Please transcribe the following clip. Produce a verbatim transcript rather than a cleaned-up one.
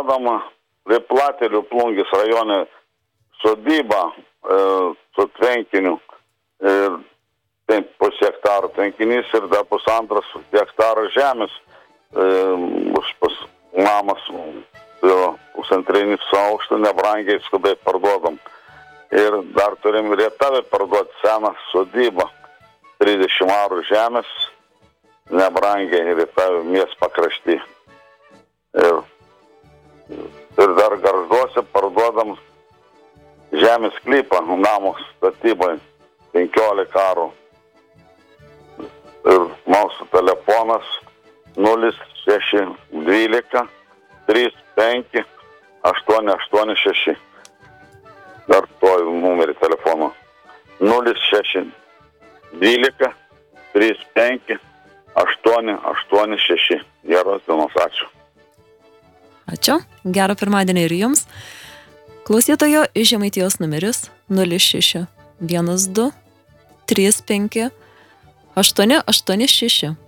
parduodama prie Platelių Plungės rajone sodyba e, su tvenkiniu. Ir tai pus hektarų tvenkinys ir dar pusantras hektarų žemės e, bus pas mamas pusantrinis aukštą nebrangiai skubiai parduodam. Ir dar turim Rietavę parduoti seną sodybą, trisdešimt arų žemės, nebrangiai Rietavę mies pakrašty. Ir, ir dar Gargžduose parduodam žemės sklypą, namo statybai, penkiolika arų. Ir mūsų telefonas nulis šeši dvylika trys penki aštuoni aštuoni šeši. Dar toj numerį telefono. nulis šeši dvylika trys penki aštuoni aštuoni šeši. Geros dienos, ačiū. Ačiū. Gero pirmadienio ir jums. Klausytojo iš Žemaitijos numeris nulis šeši vienas du trys penki aštuoni aštuoni šeši.